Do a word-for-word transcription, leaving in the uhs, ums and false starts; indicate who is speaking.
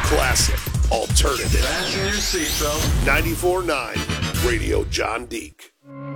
Speaker 1: Classic, alternative.
Speaker 2: Fasten your seatbelt.
Speaker 1: ninety-four point nine Radio John Deek.